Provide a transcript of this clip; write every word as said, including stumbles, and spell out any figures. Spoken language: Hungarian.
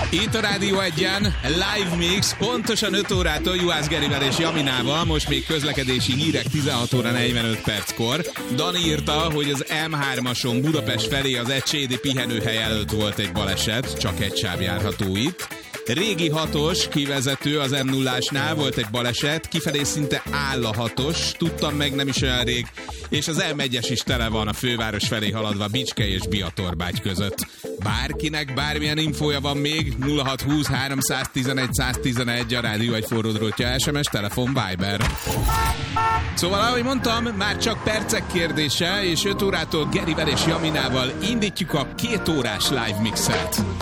Itt a Rádió egyen Live Mix, pontosan öt órától Juhász Gerivel és Jaminával, most még közlekedési hírek tizenhat óra negyvenöt perckor. Dani írta, hogy az em hármason Budapest felé az Ecsédi pihenőhely előtt volt egy baleset, csak egy sáv járható itt. Régi hatos kivezető az em nullásnál volt egy baleset, kifelé szinte áll a hatos, tudtam meg nem is olyan rég, és az em egyes is tele van a főváros felé haladva Bicske és Biatorbágy között. Bárkinek bármilyen infója van még, nulla hat húsz háromszáztizenegy száztizenegy a Rádió egy forródrótja, es em es, telefon, Viber. Szóval, ahogy mondtam, már csak percek kérdése, és öt órától Gerivel és Jaminával indítjuk a két órás live mixet.